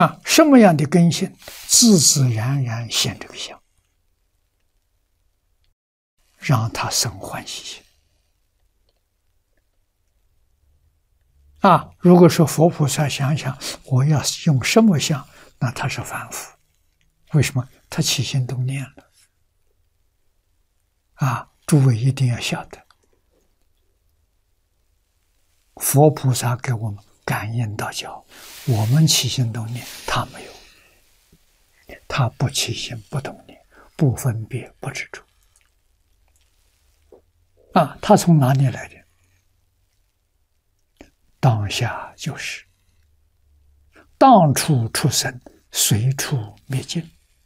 什么样的根性，自自然然现这个相，让他生欢喜心。如果说佛菩萨想想我要用什么相，那他是凡夫。为什么？他起心动念了。诸位一定要晓得，佛菩萨给我们感应道交，我们起心动念，他没有，他不起心不动念，不分别不执着。他从哪里来的？当下就是，当处出生，随处灭尽。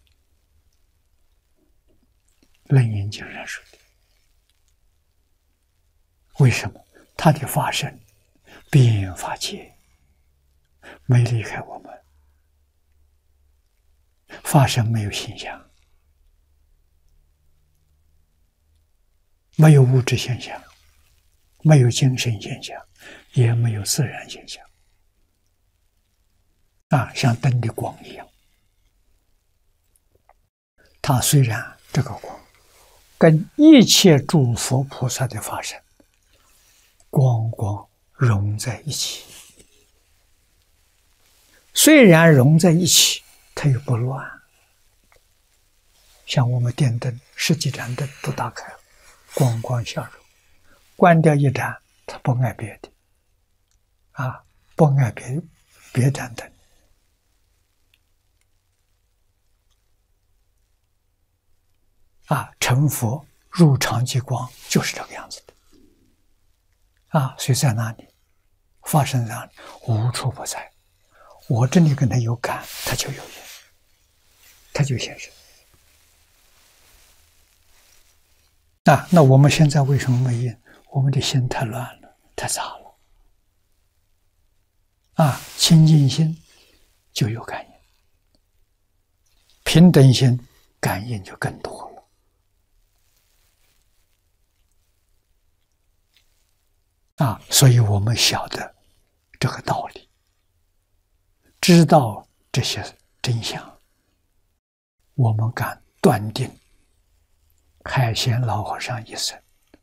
楞严经上说的。为什么？他的法身遍法界，没离开我们。法身没有形象，没有物质现象，没有精神现象，也没有自然现象。像灯的光一样。它虽然这个光跟一切诸佛菩萨的法身光光融在一起，虽然融在一起，它又不乱。像我们电灯十几盏灯都打开了，光光相融，关掉一盏，它不爱别的，不爱别盏灯。成佛入常寂光就是这个样子的。所以在哪里？发生在哪里？无处不在。我这里跟他有感，他就有缘，他就现身。那我们现在为什么没应？我们的心太乱了，太杂了。清净心就有感应，平等心感应就更多了。所以我们晓得这个道理，知道这些真相，我们敢断定海贤老和尚一生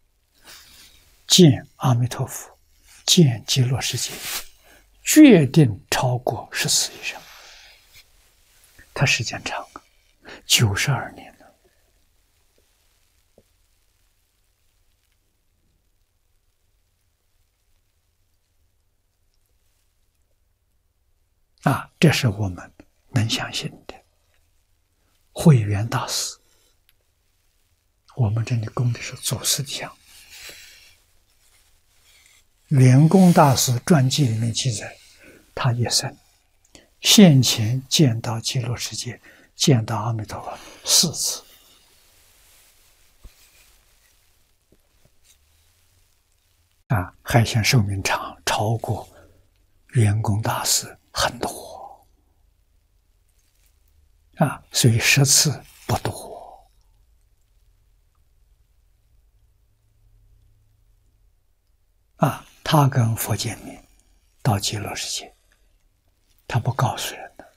见阿弥陀佛，见极乐世界，决定超过14以上。他时间长，92年了。这是我们能相信的。慧远大师，我们这里供的是祖师像。圆光大师传记里面记载，他一生现前见到极乐世界，见到阿弥陀佛4次。海贤寿命长，超过圆光大师很多。所以10次不多。他跟佛见面，到极乐世界，他不告诉人的，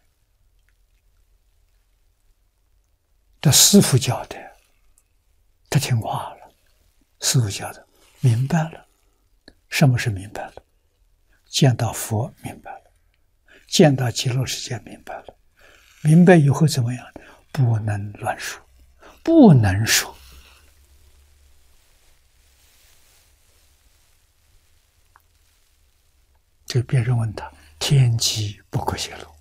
这师父教的，他听话了。师父教的，明白了。什么是明白了？见到佛明白了，见到极乐世界明白了。明白以后怎么样？不能乱说，不能说。就别人问他，天机不可泄露。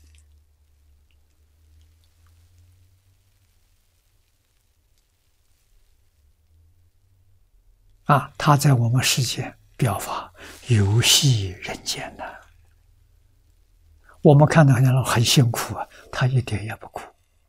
他在我们世间表法游戏人间呢。我们看到好像很辛苦他一点也不苦。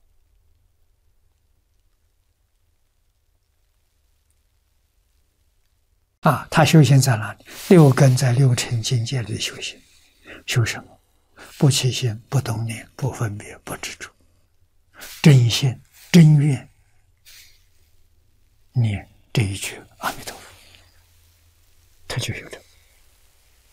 他修行在哪里？6根在6尘境界里修行。修什么？不起心，不动念，不分别，不执着，真心真愿念这一句阿弥陀佛，他就有这个。